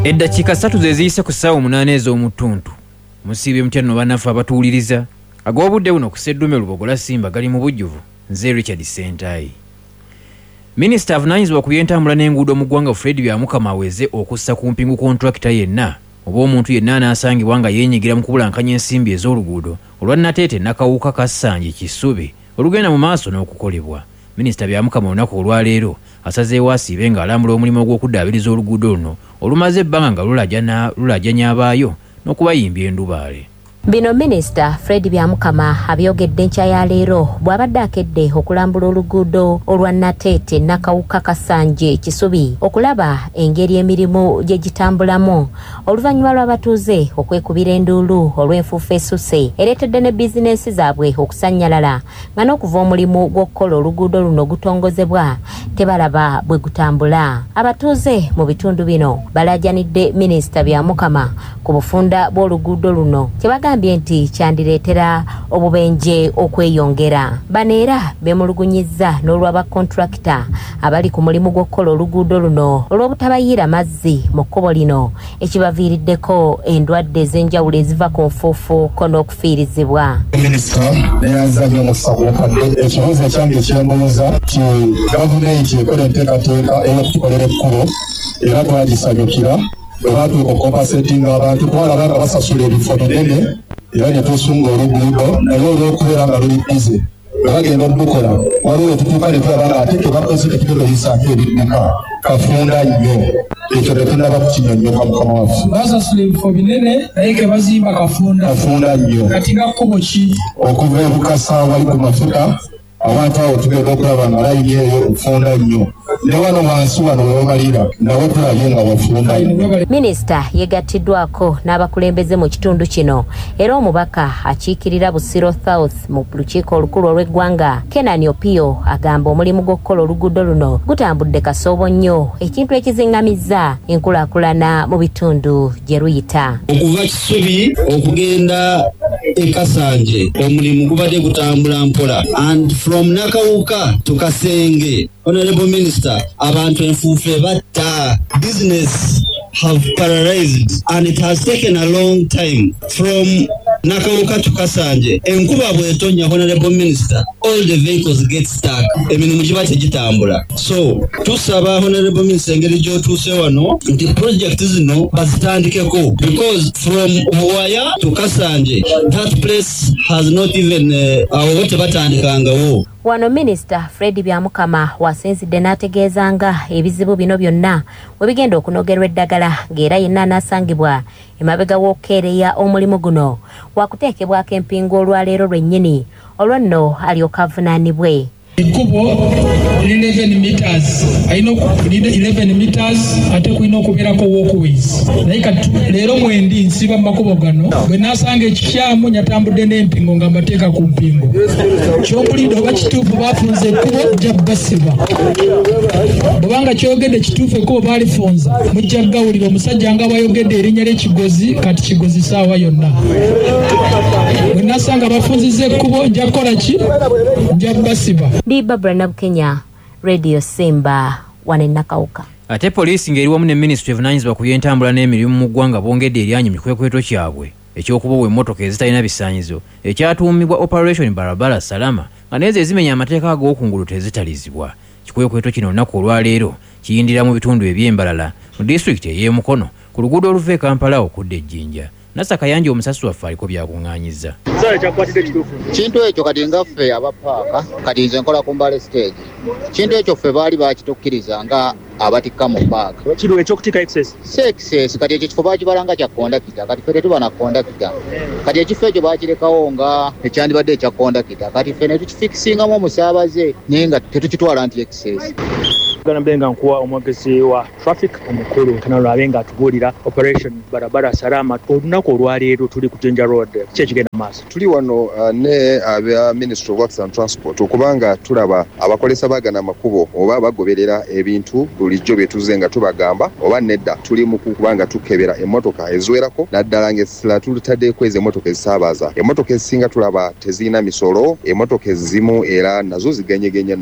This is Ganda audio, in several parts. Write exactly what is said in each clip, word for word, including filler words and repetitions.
Eddakiika ssatu ze ziyise ku ssaawa munaana ez'omutuntu musiibye mutya nno bannaffe abatuwuliriza ag'obudde buno ku Sseddume Lubogola Simba gali mu bujjuvu nze Richard Sentayi. Minisita avunaanyizibwa ku by'entambula n'enguudo mu ggwanga Fred Byamukama aweze okussa ku mpingu kontulakita yenna oba omuntu yenna anaasangibwa nga yeenyigira mu kubulankanya ensimbi ez'oluguudo olwa Nateete Nakawuka Kasanje Kisubi olugenda mu maaso n'okukolebwa. Minisita Byamukama olunaku olwaleero asazeewo asiibe ng'alambula omulimu gw'okuddaabiriza oluguudo luno olumaze ebbanga nga lulajjanya abaayo n'okubayimbya endubaale. Bino Minisita Fred Byamukama abyogedde nkya ya leero bw'abadde akedde okulambula oluguudo olwa Nateete Nakawuka Kasanje Kisubi okulaba engeri emirimu gye gitambulamu oluvannyuma lw'abatuuze okwekubira enduulu olw'enfuufu esuse ereetedde ne bizinensi zaabwe okusannyalala nga n'okuva omulimu gw'okukola oluguudo luno gutongozebwa tebalaba bwe gutambula. Abatuuze mu bitundu bino balaajanidde Minisita Byamukama ku bufunda bw'oluguudo luno kyebagambye nti kyandireetera obubenje okweyongera. Bano era beemulugunyizza n'olw'aba kontulakita abali ku mulimu gw'okukola oluguudo luno olw'obutabayiira mazzi mu kkubo lino ekibaviiriddeko endwadde ez'enjawulo eziva ku nfuufu ko n'okufiirizibwa. Minisita neyanzanye omukisa gw'okadde ekibuuzo ekyange kyembuuza ti gavumenti ekola enteekateeka ey'okutukolera ekkubo era twagisanyukira bwe baatuuka okukompasetinga abantu twalaba nga basasula ebifo binene era ne tusunga oluguudo naye olw'okubeera nga luli bize bwe bagenda okukola waliwo etutuuka ne tulaba nga ate tebakoze tekitoloyisaako ebiduka kafunda nnyo ekyo tetunaba kukinyonnyoka mukama waffe. Basasula ebifo binene naye ke bazimba kafunda kafunda nnyo kati nga kkubo ki okuva e Bukasa wali ku mafuta abantu awo tugenda okulaba nga layini eyo ofunda nnyo ne wano wansi wano webamalira nawe tulabye nga wafunda nnyo. Minisita yegattiddwako n'abakulembeze mu kitundu kino era omubaka akiikirira Busiro South mu lukiiko olukulu olw'eggwanga Kenan Opio agamba omulimu gw'okukola oluguudo luno gutambudde kasoobo nnyo ekintu ekizingamizza enkulaakulana mu bitundu gye luyita. Okuva Kisubi okugenda e Kasanje omulimu gubadde gutambula mpola and from Nakawuka to Kasenge. Honorable Minister, abantu enfuufu batta business have paralyzed and it has taken a long time from Nakawuka to Kasanje. Enkuba bwetonya, Honorable Minister, all the vehicles get stuck. Emirimu giba tegitambula. So tusaba Honorable Minister engeri gy'otuuse wano nti project zino bazitandikeko because from Buwaya to Kasanje that place has not even awo uh, tebatandikangawo. Wano Minisita Fred Byamukama wasinzidde n'ategeeza nga ebizibu bino byonna we bigenda okunogerwa eddagala ng'era yenna anaasangibwa emabega w'okukeereya omulimu guno wakuteekebwako empingu olwaleero lwennyini olwo nno alyoka avunaanibwe. Ekkubo eleven meters ayina okulida eleven meters ate kulina okubeerako walkways naye kati leero mwendi nsiba mu makubo gano bwe naasanga ekikyamu nyatambudde n'empingo nga mbateeka ku mpingo ky'okulida oba kituufu baafunza ekkubo nja basiba bwebanga kyogedde kituufu ekkubo baalifunza mujja gawulira omusajja nga bayogedde erinnya ly'ekigozi kati kigozi saawa yonna bwe naasanga bafunziza ekkubo nja kukola ki nja basiba. Biba Branab Kenya, Radio Simba, wane Nakawuka. Ate poliisi ng'eri wamu ne Minisitule evunaanyizibwa ku by'entambula n'emirimu mu ggwanga bongedde eryanyi mu kikwekweto kyabwe eky'okubobwa emmotoka ezitalina bisaanyizo ekyatuumibwa Operation Barabara Salama nga nezo ezimenya amateeka ag'okungulu tezitalizibwa. Kikwekweto kino olunaku olwaleero kiyindira mu bitundu eby'embalala mu disitulikiti ey'e Mukono ku luguudo oluva e Kampala okudda e Jjinja. Nasa Kayanja omusasi waffe aliko byakuŋŋaanyiza. Kintu ekyo kati nga ffe abapaaka kati nze nkola ku Mbale stage. Kintu ekyo ffe baali bakitukkiriza nga abatikka mu paaka. Kino ekyokutika excess. Si excess kati ekyo kifo baakibalanga kya kondakita kati ffe tetuba na kondakita. Kati ekifo ekyo baakirekawo nga ekyandibadde ekya kondakita kati ffe ne tukifikisingamu omusaabaze naye nga tetukitwala nti excess. Ganambenga nkuwa omwogezi wa traffic omukulu kana lwabe nga atubuulira Operation Barabara Salama olunaku olwaleero tuli ku Jinja Road kyekigenda maaso. Tuli wano uh, ne aba Ministry of Works and Transport okubanga tulaba abakolesa bagana makubo oba bagoberera ebintu bulijjo byetuze nga tubagamba oba nedda tuli mu kubanga tukebera emmotoka eziwerako naddala ng'essira tulutadde kweza emmotoka ezisaabaza. Emmotoka ezisinga tulaba tezirina misolo, emmotoka ezimu era nazo zigenyegenye nno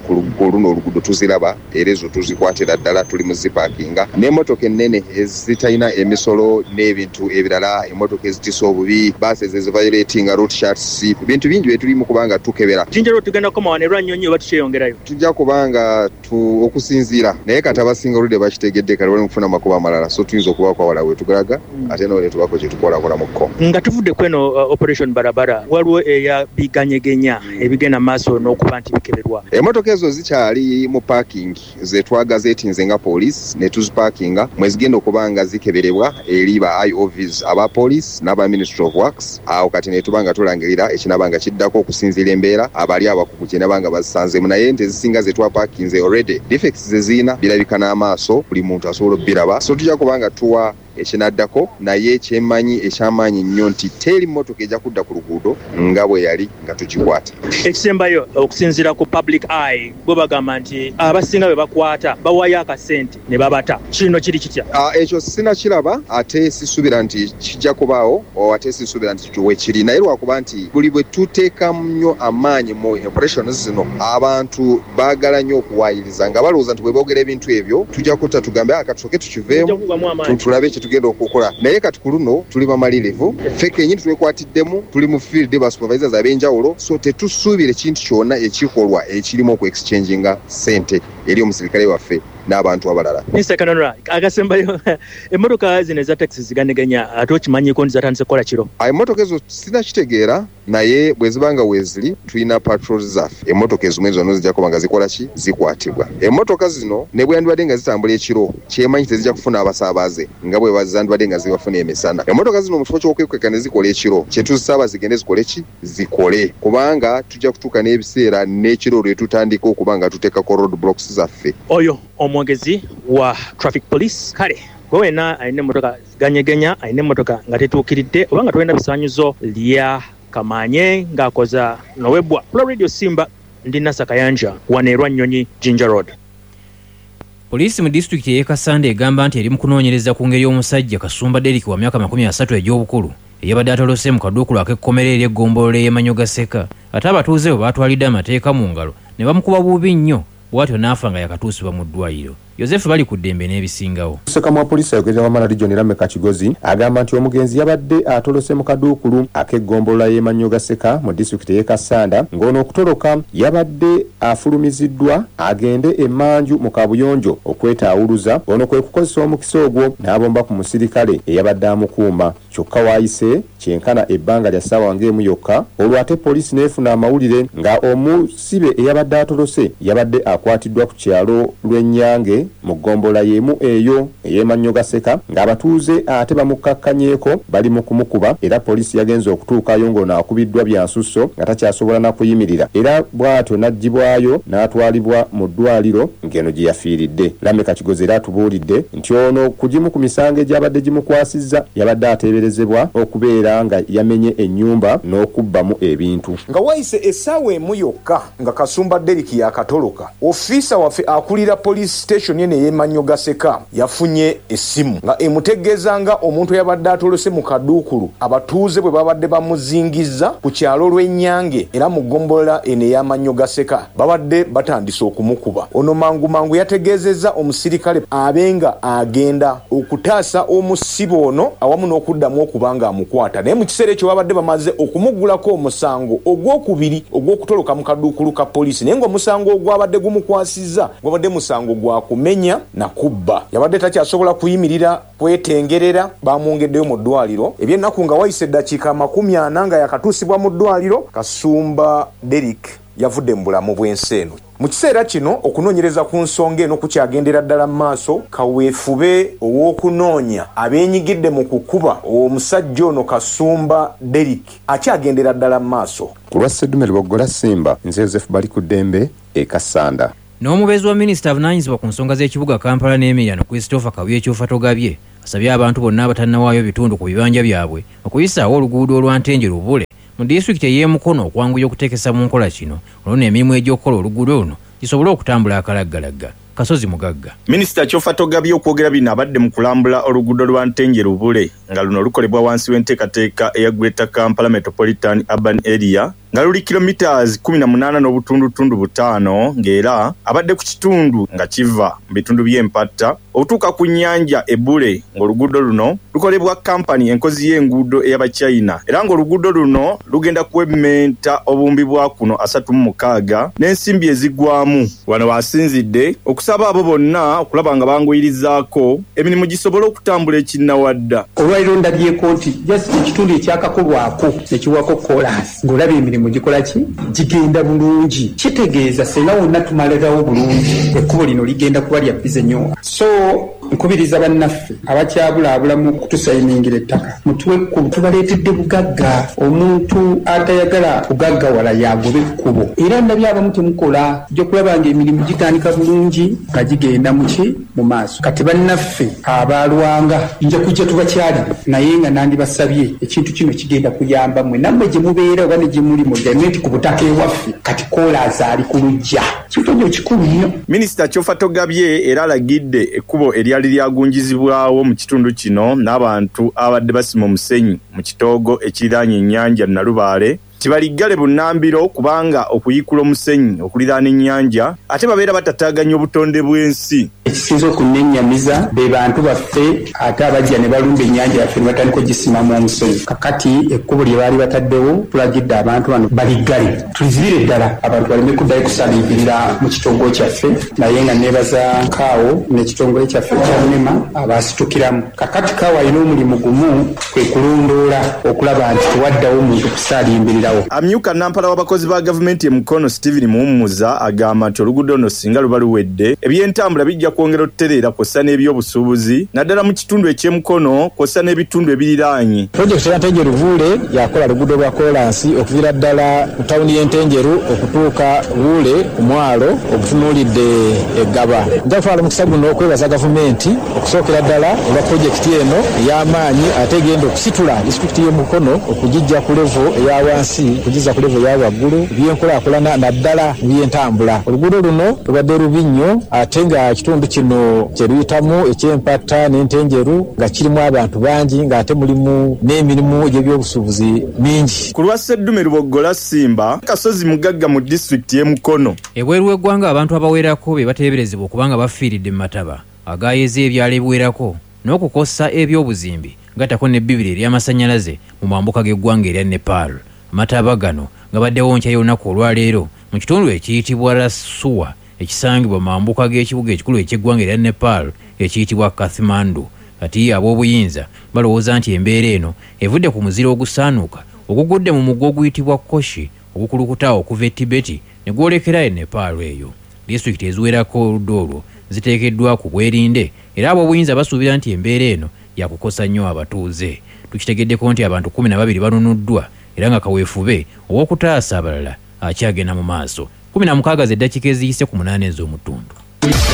ku luno oluguudo tuziraba era ezo tuzikwatira ddala tuli mu zipakinga n'emmotoka ennene ezitalina emisolo n'ebintu ebirala emmotoka ezitisa obubi baasi eziviolatinga road charts bintu bingi bye tulimu kubanga tukebera Jinja Road tugenda koma wano era nnyonyi oba tukyeyongerayo tujja kubanga okusinziira naye kati abasinga oludde bakitegedde kale bali kufuna amakubo amalala so tuyinza okubaako awala wetugalaga ate nole tubako kyetukolakolamukko nga tuvudde kweno uh, operation barabara waliwo eyabiganyegenya ebigenda maaso n'okuba nti bikeberwa emmotoka ezo zikyali mu parking zetwaga zeetinze nga police ne tuzipakinga mwezigenda okuba nga zikeberebwa eri ba I O Vs aba police n'aba Ministry of Works awo kati ne tubanga tulangirira ekinaba nga kiddako okusinziira embeera abali abakugu kye nabanga bazisanzemu naye nte zisinga zetwapakinze already defects zeziina birabika n'amaaso buli muntu asobola obbiraba so tujja kubanga tuwa ekinaddako naye kyemmanyi ekyamaanyi nnyo nti teri mmotoka ejja kudda ku luguudo nga bwe yali nga tugikwata ekisembayo okusinziira ku public eye bwe bagamba nti abasinga bwe bakwata bawayo akasente ne babata kino kiri kitya ekyo sinakiraba ate sisuubira nti kijja kubaawo ate sisuubira nti kiwe kiri naye lwakuba nti buli bwe tuteekamu nnyo amaanyi mu operations zino abantu baagala nnyo okuwaayiriza nga balowooza nti bwe boogera ebintu ebyo tujja kutta tugambe akatusoke tukiveemu tulabe tugenda okukola naye kati ku luno tuli bamalirivu ffe kenyini twekwatiddemu tuli mu field ba supervisors ab'enjawulo so tetusuubira ekintu kyonna ekikolwa ekirimu oku-exchanginga ssente eri omusirikale waffe n'abantu abalala Mister Kanonra agasembayo emmotoka zino eza taxi ziganeganya ate okimanyiko nti zatandise kukola kiro emmotoka ezo sinakitegeera naye bwe zibanga weeziri tulina patrols zaffe emmotoka ezo zonna zijja kuba nga zikola ki zikwatibwa emmotoka zino ne bwe yandibadde nga zitambula ekiro kyemanyi tezijja kufuna abasaabaze nga bwe bazandibadde nga zibafuna emisana emmotoka zino mu kifo ky'okwekweka ne zikola ekiro kye tuzisaaba zigende zikole ki zikole kubanga tujja kutuuka n'ebiseera n'ekiro lwe tutandika okuba nga tuteekako road blocks zaffe oyo omwogezi wa traffic police kale gwe wena alina emmotoka ziganyegenya alina emmotoka nga tetuukiridde oba nga tolina bisaanyizo lya kamanye ng'akoza nowebwa kula radio simba ndi Nasa Kayanja waneerwa nnyonyi Jinja Road Poliisi mu disitulikiti y'e Kasanda egamba nti eri mu kunoonyereza ku ngeri y'omusajja Kasumba Derrick wa myaka makumi asatu egy'obukulu eyabadde atolose mu kaduukulu ak'ekkomera ery'eggombolola y'Emanyoga Seka ate abatuuze bwe baatwalidde amateeka mu ngalo ne bamukuba bubi nnyo bw'atyo n'afa nga yakatuusibwa mu ddwaliro Joseph bali ku ddembe n'ebisingawo Sekamu wa poliisi ayogerera Wamala Region Lameka Kigozi agamba nti omugenzi yabadde atolose mu kaduukulu ak'eggombolola y'Emanyoga Seka mu disitulikiti y'e Kasanda ng'ono okutoloka yabadde afulumiziddwa agende emmanju mu kabuyonjo okwetaawuluza ono kwe kukozesa omukisa ogwo n'abomba ku musirikale eyabadde amukuuma kyokka waayise kyenkana ebbanga lya ssaawa ng'emu yokka olwo ate poliisi n'efuna amawulire nga omusibe eyabadde atolose yabadde akwatiddwa ku kyalo lw'Ennyange mu ggombola y'emu eyo ey'Emanyoga Seka ng'abatuuze ate bamukakkanyeeko bali mu kumukuba era poliisi yagenze okutuukayo ng'ono akubiddwa bya nsusso nga takyasobola na kuyimirira era bw'atyo n'aggyibwayo n'atwalibwa mu ddwaliro ng'eno gye yafiiridde Lameka Kigozi era atubuulidde nti ono ku gimu ku misango egyabadde gimukwasizza yabadde ateeberezebwa okubeera nga yamenye ennyumba n'okubbamu ebintu nga wayise essaawa emu yokka nga Kasumba Derrick yakatoloka ofiisa waffe akulira police station yene y'Emanyoga Seka yafunye essimu nga emutegeeza nga omuntu yabadde atolose mu kaduukulu abatuuze bwe babadde bamuzingizza ku kyalo lw'Ennyange era mu ggombola eno ey'Amanyoga Seka babadde batandise okumukuba ono mangu mangu yategeezezza omusirikale abenga agenda okutaasa omusibo ono awamu n'okuddamu okuba nga amukwata naye mu kiseera ekyo babadde bamaze okumugulako omusango ogwokubiri ogw'okutoloka mu kaduukulu ka poliisi naye ng'omusango ogwabadde gumukwasizza gwabadde musango gwa kumenya na kubba yabadde takyasobola kuyimirira kwetengerera bamwongeddeyo mu ddwaliro eby'ennaku nga wayise eddakiika makumi ana nga yakatuusibwa mu ddwaliro Kasumba Derrick yavudde mu bulamu bw'ensi eno mu kiseera kino okunoonyereza ku nsonga eno kukyagendera ddala mu maaso kaweefube ow'okunoonya abeenyigidde mu kukuba omusajja ono Kasumba Derrick akyagendera ddala mu maaso ku lwa Sseddume Luboggola Simba nze Joseph bali ku ddembe e Kasanda n'omubeezi wa minisita avunaanyizibwa ku nsonga z'ekibuga Kampala n'Emirano Christopher Kabyekyufa Togabye asabye abantu bonna abatannawaayo bitundu ku bibanja byabwe okuyisaawo oluguudo olwa Ntenje Lubule mu disitulikiti ey'Emukono okwanguya okuteekesa mu nkola kino olwo n'emirimu egy'okukola oluguudo luno gisobole okutambula akalaggalagga Kasozi Mugagga. Minisita Kyufa Togabye okwogera bino abadde mu kulambula oluguudo lwa Ntenje Lubule nga luno lukolebwa wansi w'enteekateeka eya Greater Kampala Metropolitan Urban Area nga luli kilometers kumi na munana n'obutundutundu butaano ng'era abadde ku kitundu nga kiva mu bitundu by'empatta otuuka ku nnyanja ebbule ng'oluguudo luno lukolebwa kampani enkozi y'enguudo ey'abachina era ng'oluguudo luno lugenda kuwemmenta obuwumbi bwa kuno asatu mu mukaaga n'ensimbi ezigwamu. Wano wasinzidde okusaba abo bonna okulaba nga banguyirizaako emirimu gisobole okutambula ekinnawadda. Olwaliro ndabyeko nti just ekitundu ekyakakolwako nekiwako kolansi ng'olaba emirimu gikola ki gigenda bulungi, kitegeeza senga wonna tumalirawo bulungi ekkubo lino ligenda kuba lya bize nnyo. So nkubiriza bannaffe abakyabulaabulamu kutusayiningira ettaka mutuwe ekkubo, tubaleetedde bugagga. Omuntu atayagala kugaggawala yagoba ekkubo, era ndabye abamu temukola gyokulaba nga emirimu gitandika bulungi nga gigenda muki mu maaso. Kati bannaffe abalwanga nja kujja tubakyali naye nga nandibasabye ekintu kino kigenda kuyamba mmwe nammwe gye mubeera oba ne gye muli mugende nti ku butaka ewaffe kati koolazi ali ku lujja, kintu ekyo kikulu nnyo. Minisita Kyofa Togabye era alagidde ekkubo eryali lyagunjizibwawo mu kitundu kino n'abantu abadde basima omusenyi mu kitoogo ekiriraanye ennyanja Nalubaale tibaliggale bunnambiro kubanga okuyikula omusenyi okuliraana ennyanja ate babeera batataaganya obutonde bw'ensi. Ekisinza okunennyamiza be bantu baffe ate abajja ne balumba ennyanja yaffe ne batandika ogisimamu omusenyi. Kakati ekkubo lye baali bataddewo tulagidde abantu bano baliggale tulizibire ddala abantu baleme kuddayo kusaliikirira mu kitongole kyaffe, naye nga neebaza Kaawo n'ekitongole kyaffe kya NEMA abaasitukiramu. Kakati Kaawo alina omulimu gumu kwe kulondoola okulaba nti tewaddawo omuntu kusaalimbirirawo. Amyuka Nampala w'abakozi ba gavumenti e Mukono Stephen Muwummuza agamba nti oluguudo luno singa luba luwedde ebyentambula bijja kwongera okutereera kw'ossa n'ebyobusuubuzi naddala mu kitundu eky'emukono kw'ossa n'ebitundu ebiriraanye. Pulojekiti ya Ntenjeru Buule yakola luguudo lwa koolansi okuviira ddala ku tawuni y'Entenjeru okutuuka Buule ku mwalo okutunuulidde eggaba. Nja kufaala omukisa guno okwebaza gavumenti okusookera ddala olwa pulojekiti eno ey'amaanyi ate egenda okusitula disitulikiti y'e Mukono okugijja ku levo eya wansi kugiza ku levo ya waggulu by'enkulaakulana naddala by'entambula. Oluguudo luno lubadde lubi nnyo ate nga kitundu kino kye luyitamu eky'empatta n'Entenjeru nga kirimu abantu bangi ng'ate mulimu n'emirimu gy'ebyobusuubuzi mingi. Ku lwa Sseddume Luboggola Simba kasozi mugagga mu disitulikiti y'e Mukono. Ebweru w'eggwanga abantu abawerako be bateeberezebwa okubanga bafiiridde mu mataba agaayeza ebyalo ebiwerako n'okukosa ebyobuzimbi gattako n'ebbibiri ery'amasannyalaze mu mambuka g'eggwanga erya Nepal. Amataba gano gabaddewo nkya y'olunaku olwaleero mu kitundu ekiyitibwa Rasuwa ekisangibwa mu mambuka g'ekibuga ekikulu eky'eggwanga erya Nepal ekiyitibwa Kathmandu. Kati ab'obuyinza balowooza nti embeera eno evudde ku muziro ogusaanuuka ogugudde mu mugga oguyitibwa Koshi ogukulukuta okuva e Tibeti ne gwolekera e Nepal eyo. Disitulikiti eziwerako oludda olwo ziteekeddwa ku bwerinde era ab'obuyinza basuubira nti embeera eno yakukosa nnyo abatuuze. Tukitegeddeko nti abantu kumi na babiri balunuddwa era nga kaweefube ow'okutaasa abalala akyagenda mu maaso. kumi na mukaaga z'eddakiika eziyise ku munaana ez'omutundu.